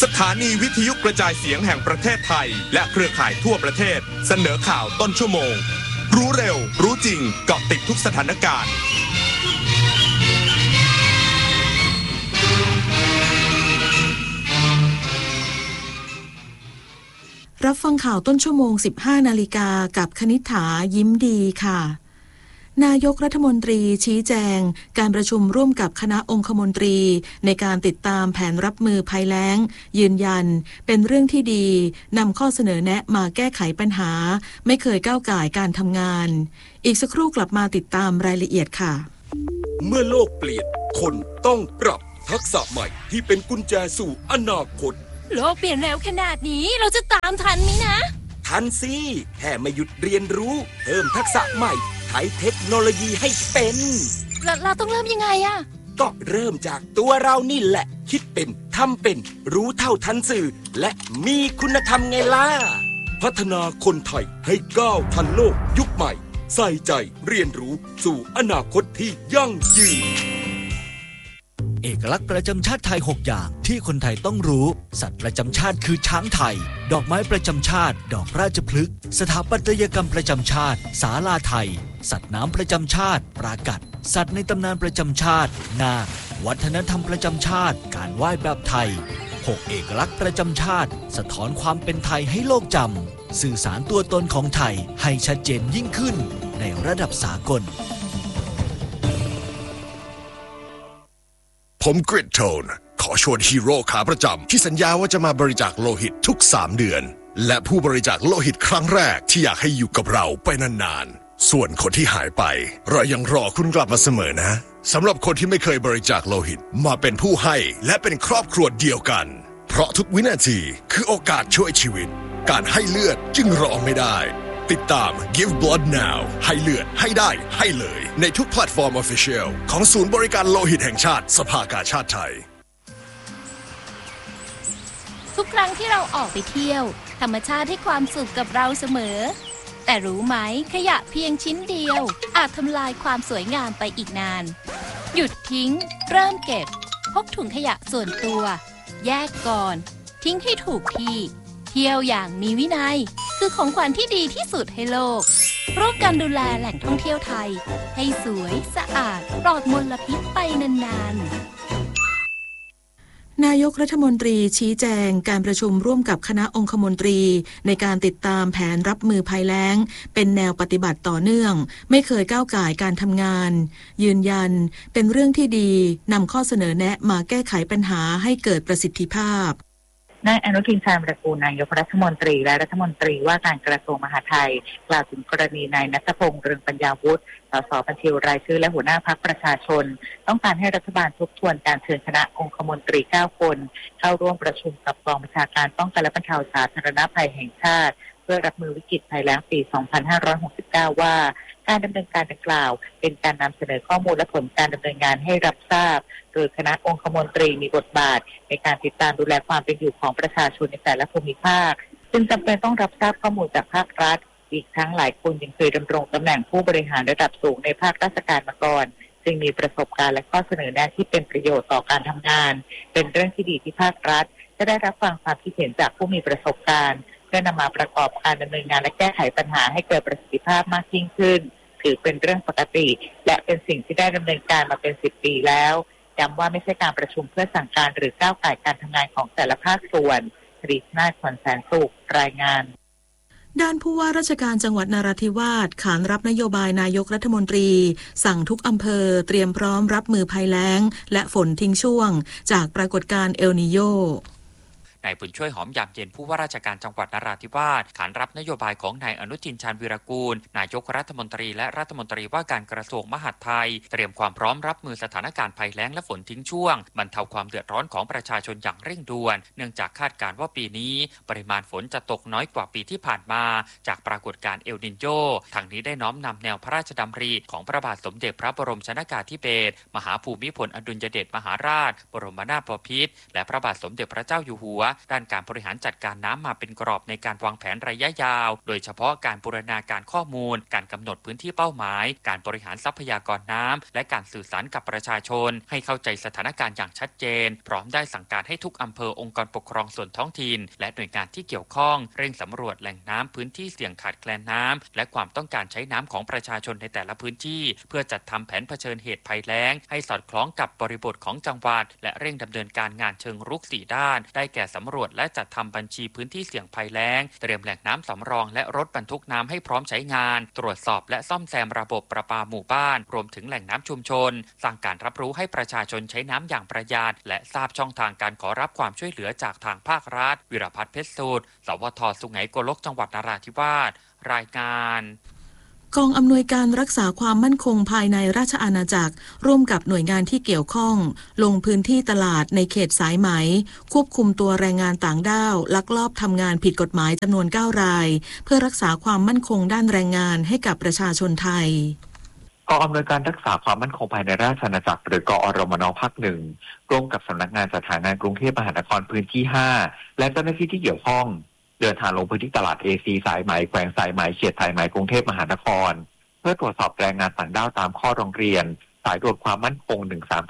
สถานีวิทยุกระจายเสียงแห่งประเทศไทยและเครือข่ายทั่วประเทศเสนอข่าวต้นชั่วโมงรู้เร็วรู้จริงเกาะติดทุกสถานการณ์รับฟังข่าวต้นชั่วโมง 15 นาฬิกากับคณิษฐายิ้มดีค่ะนายกรัฐมนตรีชี้แจงการประชุมร่วมกับคณะองคมนตรีในการติดตามแผนรับมือภัยแล้งยืนยันเป็นเรื่องที่ดีนำข้อเสนอแนะมาแก้ไขปัญหาไม่เคยก้าวก่ายการทำงานอีกสักครู่กลับมาติดตามรายละเอียดค่ะเมื่อโลกเปลี่ยนคนต้องปรับทักษะใหม่ที่เป็นกุญแจสู่อนาคตโลกเปลี่ยนเร็วขนาดนี้เราจะตามทันไหมนะทันสิแค่ไม่หยุดเรียนรู้เพิ่มทักษะใหม่ใช้เทคโนโลยีให้เป็นเราต้องเริ่มยังไงอะก็เริ่มจากตัวเรานี่แหละคิดเป็นทำเป็นรู้เท่าทันสื่อและมีคุณธรรมไงล่ะพัฒนาคนไทยให้ก้าวทันโลกยุคใหม่ใส่ใจเรียนรู้สู่อนาคตที่ยั่งยืนเอกลักษณ์ประจำชาติไทย6อย่างที่คนไทยต้องรู้สัตว์ประจำชาติคือช้างไทยดอกไม้ประจำชาติดอกราชพฤกษ์สถาปัตยกรรมประจำชาติศาลาไทยสัตว์น้ำประจำชาติปรากัดสัตว์ในตำนานประจำชาตินาควัฒนธรรมประจำชาติการไหว้แบบไทย6เอกลักษณ์ประจำชาติสะท้อนความเป็นไทยให้โลกจำสื่อสารตัวตนของไทยให้ชัดเจนยิ่งขึ้นในระดับสากลผมกริดโทนขอชวนฮีโร่ขาประจำที่สัญญาว่าจะมาบริจาคโลหิตทุก3เดือนและผู้บริจาคโลหิตครั้งแรกที่อยากให้อยู่กับเราไปนานๆส่วนคนที่หายไปเรายังรอคุณกลับมาเสมอนะสำหรับคนที่ไม่เคยบริจาคโลหิตมาเป็นผู้ให้และเป็นครอบครัวเดียวกันเพราะทุกวินาทีคือโอกาสช่วยชีวิตการให้เลือดจึงรอไม่ได้ติดตาม Give Blood Now ให้เลือดให้ได้ให้เลยในทุกแพลตฟอร์ม Official ของศูนย์บริการโลหิตแห่งชาติสภากาชาดไทยทุกครั้งที่เราออกไปเที่ยวธรรมชาติให้ความสุขกับเราเสมอแต่รู้ไหมขยะเพียงชิ้นเดียวอาจทำลายความสวยงามไปอีกนานหยุดทิ้งเริ่มเก็บพกถุงขยะส่วนตัวแยกก่อนทิ้งให้ถูกที่เที่ยวอย่างมีวินัยคือของขวัญที่ดีที่สุดให้โลกร่วมกันดูแลแหล่งท่องเที่ยวไทยให้สวยสะอาดปลอดมลพิษไปนานนายกรัฐมนตรีชี้แจงการประชุมร่วมกับคณะองคมนตรีในการติดตามแผนรับมือภัยแล้งเป็นแนวปฏิบัติต่อเนื่องไม่เคยก้าวก่ายการทำงานยืนยันเป็นเรื่องที่ดีนำข้อเสนอแนะมาแก้ไขปัญหาให้เกิดประสิทธิภาพนายอนุทินชาญวิรากูลนายกรัฐมนตรีและรัฐมนตรีว่าการกระทรวงมหาดไทยกล่าวถึงกรณีนายณัฐพงษ์เรืองปัญญาวุฒิสสบัญชีรายชื่อและหัวหน้าพรรคประชาชนต้องการให้รัฐบาลทบทวนการเชิญคณะองคมนตรี9คนเข้าร่วมประชุมกับกองบัญชาการป้องกันและบรรเทาสาธารณภัยแห่งชาติเพื่อรับมือวิกฤตภัยแล้งปี 2569 ว่าการดำเนินการดังกล่าวเป็นการนำเสนอข้อมูลและผลการดำเนินงานให้รับทราบโดยคณะองคมนตรีมีบทบาทในการติดตามดูแลความเป็นอยู่ของประชาชนในแต่ละภูมิภาคจึงจำเป็นต้องรับทราบข้อมูลจากภาครัฐอีกทั้งหลายคนยังเคยดำรงตำแหน่งผู้บริหารระดับสูงในภาคราชการมาก่อนจึงมีประสบการณ์และข้อเสนอแนะที่เป็นประโยชน์ต่อการทำงานเป็นเรื่องที่ดีที่ภาครัฐจะได้รับฟังความคิดเห็นจากผู้มีประสบการณ์เพื่อนำมาประกอบการดำเนินงานและแก้ไขปัญหาให้เกิดประสิทธิภาพมากยิ่งขึ้นถือเป็นเรื่องปกติและเป็นสิ่งที่ได้ดำเนินการมาเป็น10 ปีแล้วย้ำว่าไม่ใช่การประชุมเพื่อสั่งการหรือก้าวก่ายการทำงานของแต่ละภาคส่วนธรินาถ ขวัญแสนสุขรายงานด้านผู้ว่าราชการจังหวัดนราธิวาสขานรับนโยบายนายกรัฐมนตรีสั่งทุกอำเภอเตรียมพร้อมรับมือภัยแล้งและฝนทิ้งช่วงจากปรากฏการณ์เอลนีโญนายบุญช่วยหอมยามเย็นผู้ว่าราชการจังหวัดนราธิวาสขานรับนโยบายของนายอนุทินชาญวีรกูลนายกรัฐมนตรีและรัฐมนตรีว่าการกระทรวงมหาดไทยเตรียมความพร้อมรับมือสถานการณ์ภัยแล้งและฝนทิ้งช่วงบรรเทาความเดือดร้อนของประชาชนอย่างเร่งด่วนเนื่องจากคาดการณ์ว่าปีนี้ปริมาณฝนจะตกน้อยกว่าปีที่ผ่านมาจากปรากฏการณ์เอลนิโญทางนี้ได้น้อมนำแนวพระราชดำริของพระบาทสมเด็จพระบรมชนกาธิเบศรมหาภูมิพลอดุลยเดชมหาราชบรมนาถบพิตรและพระบาทสมเด็จพระเจ้าอยู่หัวด้านการบริหารจัดการน้ำมาเป็นกรอบในการวางแผนระยะยาวโดยเฉพาะการบูรณาการข้อมูลการกำหนดพื้นที่เป้าหมายการบริหารทรัพยากรน้ำและการสื่อสารกับประชาชนให้เข้าใจสถานการณ์อย่างชัดเจนพร้อมได้สั่งการให้ทุกอำเภอองค์กรปกครองส่วนท้องถิ่นและหน่วยงานที่เกี่ยวข้องเร่งสำรวจแหล่งน้ำพื้นที่เสี่ยงขาดแคลนน้ำและความต้องการใช้น้ำของประชาชนในแต่ละพื้นที่เพื่อจัดทำแผนเผชิญเหตุภัยแล้งให้สอดคล้องกับบริบทของจังหวัดและเร่งดำเนินการงานเชิงรุก4ด้านได้แก่สำรวจและจัดทำบัญชีพื้นที่เสี่ยงภัยแล้งเตรียมแหล่งน้ำสำรองและรถบรรทุกน้ำให้พร้อมใช้งานตรวจสอบและซ่อมแซมระบบประปาหมู่บ้านรวมถึงแหล่งน้ำชุมชนสร้างการรับรู้ให้ประชาชนใช้น้ำอย่างประหยัดและทราบช่องทางการขอรับความช่วยเหลือจากทางภาครัฐวิรพัฒน์เพชรสูตรสวท.สุไหงโกลกจังหวัดนราธิวาสรายงานกองอำนวยการรักษาความมั่นคงภายในราชอาณาจักรร่วมกับหน่วยงานที่เกี่ยวข้องลงพื้นที่ตลาดในเขตสายไหมควบคุมตัวแรงงานต่างด้าวลักลอบทำงานผิดกฎหมายจำนวน9 รายเพื่อรักษาความมั่นคงด้านแรงงานให้กับประชาชนไทยกองอำนวยการรักษาความมั่นคงภายในราชอาณาจักรหรือกอรมน.ภาค 1ร่วมกับสำนักงานจัดหางานกรุงเทพมหานครพื้นที่5และเจ้าหน้าที่ที่เกี่ยวข้องเดินทางลงพื้นที่ตลาด AC สายไหมแขวงสายไหมเขตสายไหมกรุงเทพมหานครเพื่อตรวจสอบแรงงานต่างด้าวตามข้อร้องเรียนสายตรวจความมั่นคง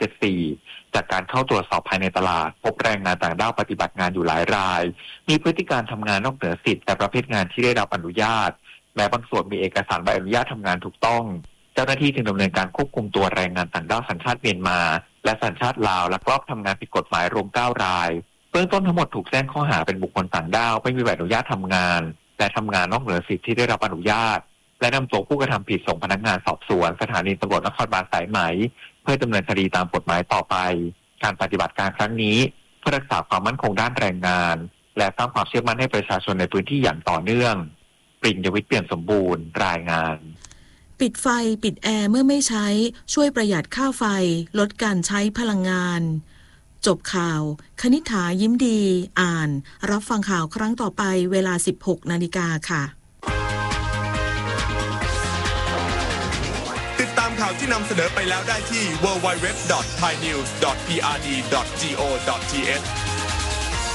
1374จากการเข้าตรวจสอบภายในตลาดพบแรงงานต่างด้าวปฏิบัติงานอยู่หลายรายมีพฤติการทำงานนอกเหนือสิทธิ์และประเภทงานที่ได้รับอนุญาตแม้บางส่วนมีเอกสารใบอนุญาตทำงานถูกต้องเจ้าหน้าที่จึงดำเนินการควบคุมตัวแรงงานต่างด้าวสัญชาติเมียนมาและสัญชาติลาวลักลอบทำงานผิดกฎหมายรวม9 รายเบื้องต้นทั้งหมดถูกแจ้งข้อหาเป็นบุคคลต่างด้าวไม่มีใบอนุญาตทำงานและทำงานนอกเหนือสิทธิ์ที่ได้รับอนุญาตและนำตัวผู้กระทำผิดส่งพนักงานสอบสวนสถานีตำรวจนครบาลสายไหมเพื่อดำเนินคดีตามกฎหมายต่อไปการปฏิบัติการครั้งนี้เพื่อรักษาความมั่นคงด้านแรงงานและสร้างความเชื่อมั่นให้ประชาชนในพื้นที่อย่างต่อเนื่องปริญญวิทย์เปี่ยมสมบูรณ์รายงานปิดไฟปิดแอร์เมื่อไม่ใช้ช่วยประหยัดค่าไฟลดการใช้พลังงานจบข่าวคณิษฐายิ้มดีอ่านรับฟังข่าวครั้งต่อไปเวลา 16 นาฬิกาค่ะติดตามข่าวที่นำเสนอไปแล้วได้ที่ www.thainews.prd.go.th